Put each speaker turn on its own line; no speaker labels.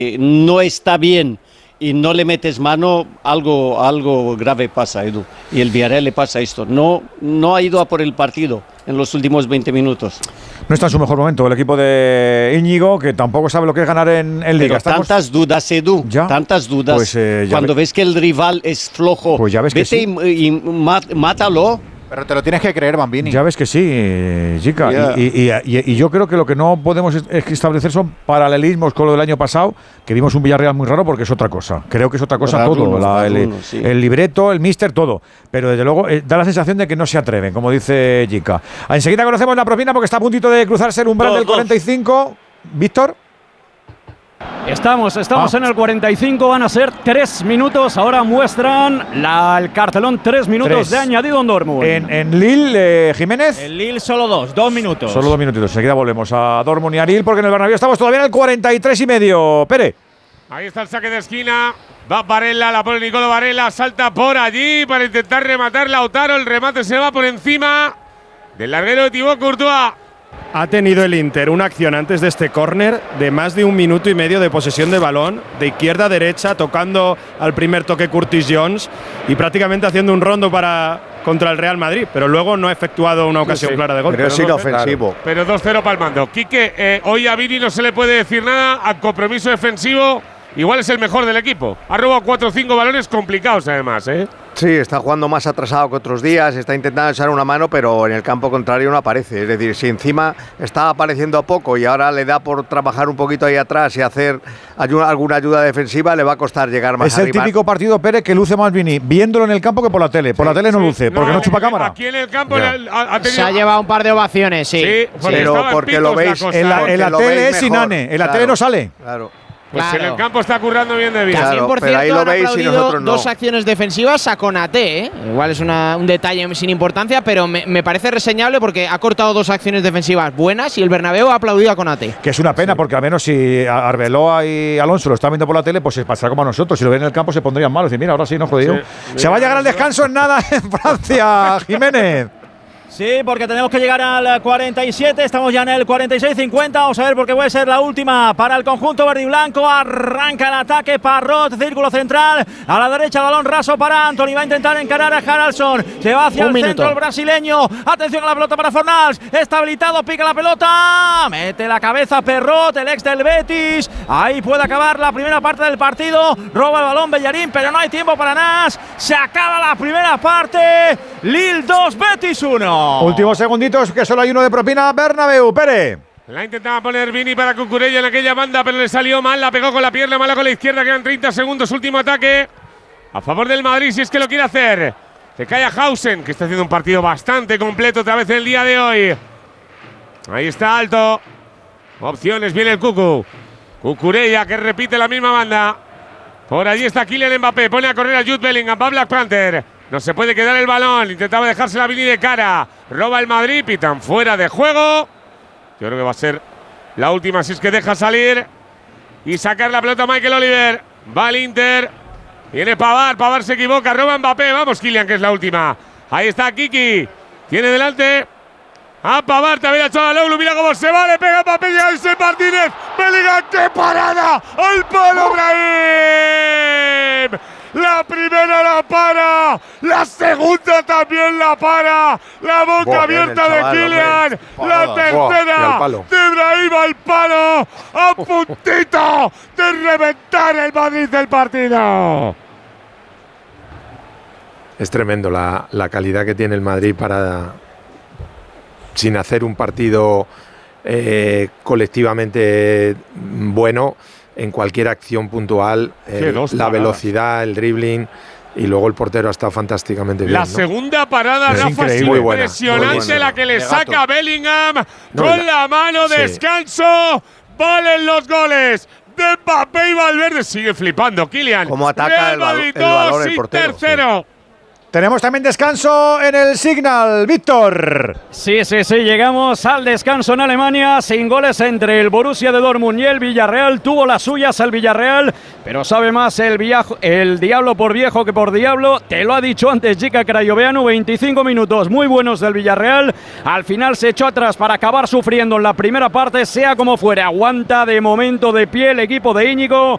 no está bien y no le metes mano, algo grave pasa, Edu. Y el Villarreal le pasa esto. No ha ido a por el partido en los últimos 20 minutos.
No está en su mejor momento el equipo de Íñigo, que tampoco sabe lo que es ganar en Liga.
Pero tantas dudas, Edu,
¿Ya?
tantas dudas.
Pues,
cuando ves que el rival es flojo,
pues ya ves
vete
que sí.
y mátalo.
Pero te lo tienes que creer, Bambini.
Ya ves que sí, chica.
Yeah.
Y yo creo que lo que no podemos es establecer son paralelismos con lo del año pasado, que vimos un Villarreal muy raro porque es otra cosa. Creo que es otra cosa todo. El libreto, el míster, todo. Pero desde luego da la sensación de que no se atreven, como dice Jica. Enseguida conocemos la propina porque está a puntito de cruzarse el umbral del 45. Víctor.
Estamos en el 45, van a ser 3 minutos. Ahora muestran el cartelón 3 minutos de añadido en Dortmund.
En Lille, Jiménez.
En Lille solo 2 minutos.
Solo 2 minutitos. Enseguida volvemos a Dortmund y a Lille porque en el Bernabéu estamos todavía en el 43 y medio. Pere.
Ahí está el saque de esquina. Va Varela, la pone Nicolo Varela. Salta por allí para intentar rematar Lautaro. El remate se va por encima del larguero de Thibaut Courtois.
Ha tenido el Inter una acción antes de este córner de más de 1 minuto y medio de posesión de balón, de izquierda a derecha, tocando al primer toque Curtis Jones y prácticamente haciendo un rondo contra el Real Madrid, pero luego no ha efectuado una ocasión clara de gol.
Pero es inofensivo.
Pero 2-0 palmando. Quique, hoy a Vini no se le puede decir nada, a compromiso defensivo igual es el mejor del equipo. Ha robado 4 o 5 balones complicados además, ¿eh?
Sí, está jugando más atrasado que otros días, está intentando echar una mano, pero en el campo contrario no aparece. Es decir, si encima está apareciendo poco y ahora le da por trabajar un poquito ahí atrás y hacer alguna ayuda defensiva, le va a costar llegar más arriba.
Es el típico partido, Pérez, que luce más Vini viéndolo en el campo que por la tele. Por la tele no luce, porque no chupa cámara.
Aquí en el campo
se ha llevado un par de ovaciones, sí.
Pero porque lo veis.
En la tele es Sinane, en la tele no sale.
Claro.
Pues en el campo está currando bien de bien.
También, por cierto,
ahí lo veis y nosotros no.
2 acciones defensivas a Konaté, ¿eh? Igual es un detalle sin importancia, pero me parece reseñable porque ha cortado 2 acciones defensivas buenas y el Bernabéu ha aplaudido a Konaté.
Que es una pena porque al menos si Arbeloa y Alonso lo están viendo por la tele, pues se pasará como a nosotros. Si lo ven en el campo se pondrían malos. Y mira, ahora sí, no jodido. Se va a llegar al descanso en nada en Francia, Jiménez.
Sí, porque tenemos que llegar al 47, estamos ya en el 46-50, vamos a ver porque puede ser la última para el conjunto verde y blanco. Arranca el ataque, Parrot, círculo central, a la derecha el balón raso para Antony, va a intentar encarar a Haraldsson, se va hacia el centro el brasileño, atención a la pelota para Fornals, está habilitado, pica la pelota, mete la cabeza Parrot, el ex del Betis, ahí puede acabar la primera parte del partido, roba el balón Bellerín, pero no hay tiempo para Nas, se acaba la primera parte, Lille 2, Betis 1.
Últimos segunditos, que solo hay uno de propina. Bernabéu, Pere.
La intentaba poner Vini para Cucurella en aquella banda, pero le salió mal. La pegó con la pierna, mala con la izquierda. Quedan 30 segundos. Último ataque a favor del Madrid, si es que lo quiere hacer. Se cae a Hausen, que está haciendo un partido bastante completo otra vez el día de hoy. Ahí está Alto. Opciones, viene el Cucu. Cucurella, que repite la misma banda. Por allí está Kylian Mbappé. Pone a correr a Jude Bellingham. Va Black Panther. No se puede quedar el balón. Intentaba dejársela a Vini de cara. Roba el Madrid. Pitan fuera de juego. Yo creo que va a ser la última si es que deja salir. Y sacar la pelota a Michael Oliver. Va el Inter. Viene Pavard. Pavard se equivoca. Roba Mbappé. Vamos, Kylian, que es la última. Ahí está Kiki. Tiene delante a Pavard. También a Çalhanoğlu. Mira cómo se va. Le pega Mbappé. Y a ese Martínez. Bellingham. ¡Qué parada! ¡Al palo, Brahim! La primera la para, la segunda también la para, la boca abierta de Kylian, la tercera de Brahim al palo, a puntito de reventar el Madrid del partido.
Es tremendo la calidad que tiene el Madrid para, sin hacer un partido colectivamente bueno, en cualquier acción puntual, la velocidad, el dribbling y luego el portero ha estado fantásticamente bien.
La segunda parada, Rafa, es impresionante la que le saca Bellingham con la mano, descanso, valen los goles de Mbappé y Valverde. Sigue flipando Kylian.
Cómo ataca el valor el portero.
Tercero.
Tenemos también descanso en el Signal, Víctor.
Sí, llegamos al descanso en Alemania, sin goles entre el Borussia de Dortmund y el Villarreal. Tuvo las suyas el Villarreal, pero sabe más el diablo por viejo que por diablo. Te lo ha dicho antes Jica Crayoveanu, 25 minutos muy buenos del Villarreal. Al final se echó atrás para acabar sufriendo en la primera parte, sea como fuera. Aguanta de momento de pie el equipo de Íñigo.